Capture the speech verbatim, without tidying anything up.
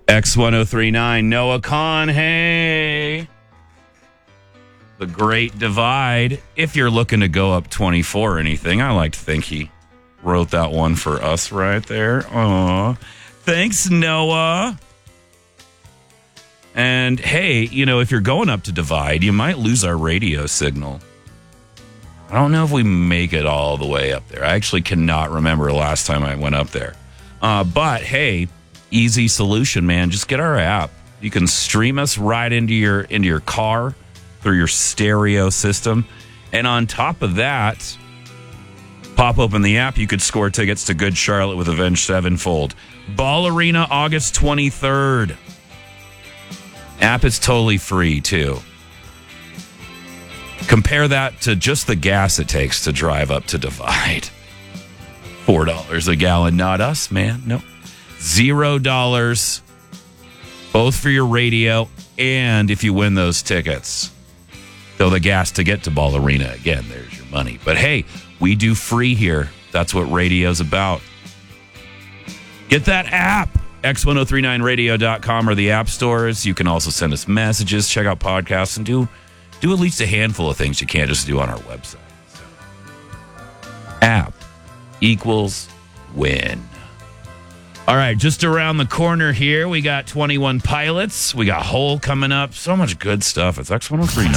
X ten thirty-nine, Noah Kahn, hey. The Great Divide. If you're looking to go up twenty-four or anything, I like to think he wrote that one for us right there. Aw. Thanks, Noah. And hey, you know, if you're going up to Divide, you might lose our radio signal. I don't know if we make it all the way up there. I actually cannot remember the last time I went up there. Uh, but hey, easy solution, man. Just get our app. You can stream us right into your into your car through your stereo system. And on top of that, pop open the app. You could score tickets to Good Charlotte with Avenged Sevenfold. Ball Arena, August twenty-third. App is totally free, too. Compare that to just the gas it takes to drive up to Divide. Four dollars a gallon. Not us, man. No. Zero dollars. Both for your radio and if you win those tickets. Though the gas to get to Ball Arena, again, there's your money. But hey, we do free here. That's what radio's about. Get that app. X ten thirty-nine radio dot com or the app stores. You can also send us messages, check out podcasts, and do do at least a handful of things you can't just do on our website. So, app equals win. All right, just around the corner here, we got twenty-one Pilots. We got Hole coming up. So much good stuff. It's X ten thirty-nine.